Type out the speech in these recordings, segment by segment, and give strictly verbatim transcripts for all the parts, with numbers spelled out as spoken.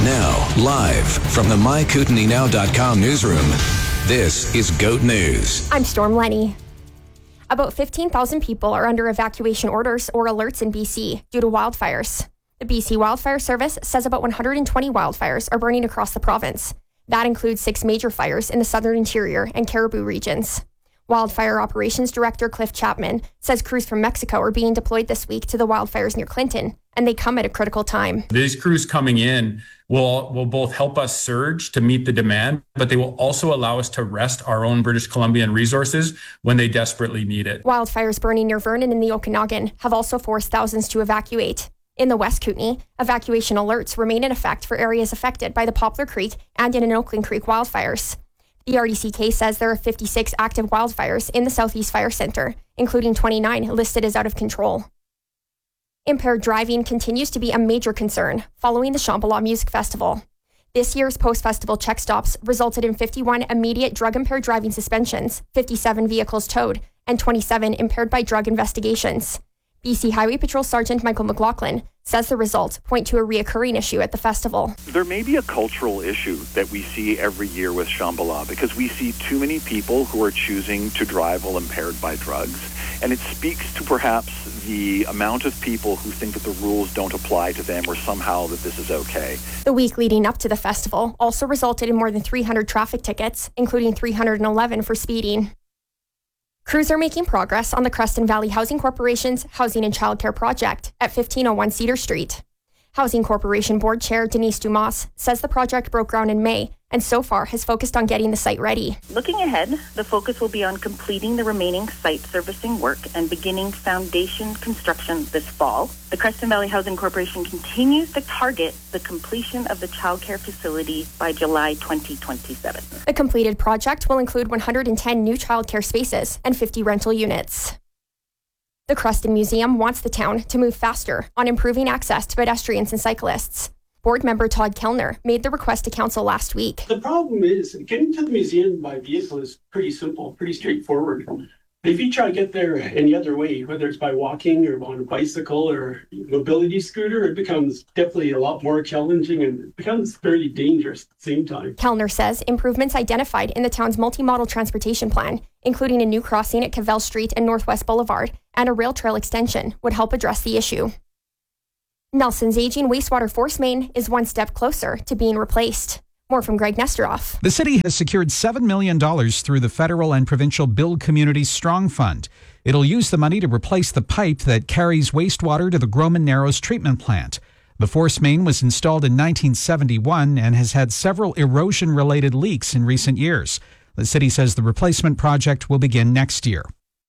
Now, live from the my kootenai now dot com newsroom, this is GOAT News. I'm Storm Lenny. About fifteen thousand people are under evacuation orders or alerts in B C due to wildfires. The B C Wildfire Service says about one hundred twenty wildfires are burning across the province. That includes six major fires in the southern interior and Cariboo regions. Wildfire Operations Director Cliff Chapman says crews from Mexico are being deployed this week to the wildfires near Clinton, and they come at a critical time. These crews coming in will will both help us surge to meet the demand, but they will also allow us to rest our own British Columbian resources when they desperately need it. Wildfires burning near Vernon in the Okanagan have also forced thousands to evacuate. In the West Kootenai, evacuation alerts remain in effect for areas affected by the Poplar Creek and in Oakland Creek wildfires. The R D C K says there are fifty-six active wildfires in the Southeast Fire Centre, including twenty-nine listed as out of control. Impaired driving continues to be a major concern following the Shambhala Music Festival. This year's post-festival check stops resulted in fifty-one immediate drug-impaired driving suspensions, fifty-seven vehicles towed, and twenty-seven impaired by drug investigations. B C Highway Patrol Sergeant Michael McLaughlin says the results point to a reoccurring issue at the festival. There may be a cultural issue that we see every year with Shambhala because we see too many people who are choosing to drive while impaired by drugs. And it speaks to perhaps the amount of people who think that the rules don't apply to them or somehow that this is okay. The week leading up to the festival also resulted in more than three hundred traffic tickets, including three hundred eleven for speeding. Crews are making progress on the Creston Valley Housing Corporation's Housing and Childcare Project at fifteen oh one Cedar Street. Housing Corporation Board Chair Denise Dumas says the project broke ground in May and so far has focused on getting the site ready. Looking ahead, the focus will be on completing the remaining site servicing work and beginning foundation construction this fall. The Creston Valley Housing Corporation continues to target the completion of the childcare facility by July twenty twenty-seven. The completed project will include one hundred ten new childcare spaces and fifty rental units. The Creston Museum wants the town to move faster on improving access to pedestrians and cyclists. Board member Todd Kellner made the request to council last week. The problem is getting to the museum by vehicle is pretty simple, pretty straightforward. If you try to get there any other way, whether it's by walking or on a bicycle or mobility scooter, it becomes definitely a lot more challenging and it becomes very dangerous at the same time. Kellner says improvements identified in the town's multi-modal transportation plan, including a new crossing at Cavell Street and Northwest Boulevard and a rail trail extension, would help address the issue. Nelson's aging wastewater force main is one step closer to being replaced. More from Greg Nesteroff. The city has secured seven million dollars through the federal and provincial Build Communities Strong Fund. It'll use the money to replace the pipe that carries wastewater to the Groman Narrows treatment plant. The force main was installed in nineteen seventy-one and has had several erosion-related leaks in recent years. The city says the replacement project will begin next year.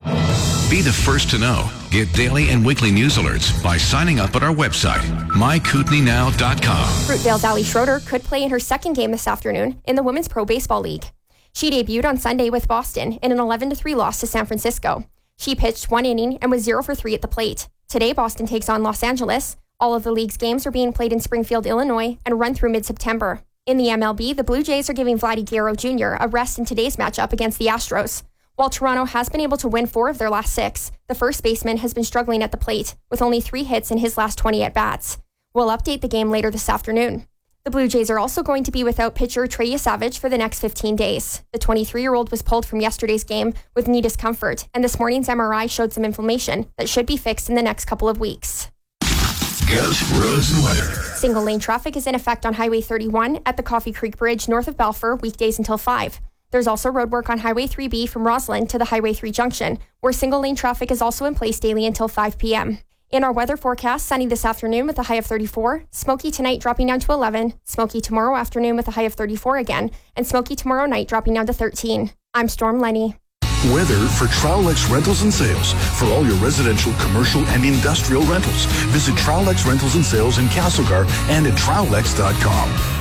Be the first to know. Get daily and weekly news alerts by signing up at our website, my kootenai now dot com. Fruitvale's Ali Schroeder could play in her second game this afternoon in the Women's Pro Baseball League. She debuted on Sunday with Boston in an eleven to three loss to San Francisco. She pitched one inning and was zero for three at the plate. Today, Boston takes on Los Angeles. All of the league's games are being played in Springfield, Illinois, and run through mid-September. In the M L B, the Blue Jays are giving Vladdy Guerrero Junior a rest in today's matchup against the Astros. While Toronto has been able to win four of their last six, the first baseman has been struggling at the plate, with only three hits in his last twenty at-bats. We'll update the game later this afternoon. The Blue Jays are also going to be without pitcher Trey Yesavage for the next fifteen days. The twenty-three-year-old was pulled from yesterday's game with knee discomfort, and this morning's M R I showed some inflammation that should be fixed in the next couple of weeks. GOAT roads and weather. Single lane traffic is in effect on Highway thirty-one at the Coffee Creek Bridge north of Balfour, weekdays until five. There's also roadwork on Highway three B from Roslyn to the Highway three junction, where single lane traffic is also in place daily until five p.m. In our weather forecast, sunny this afternoon with a high of thirty-four, smoky tonight dropping down to eleven, smoky tomorrow afternoon with a high of thirty-four again, and smoky tomorrow night dropping down to thirteen. I'm Storm Lenny. Weather for Trowlex Rentals and Sales. For all your residential, commercial, and industrial rentals, visit Trowlex Rentals and Sales in Castlegar and at trowlex dot com.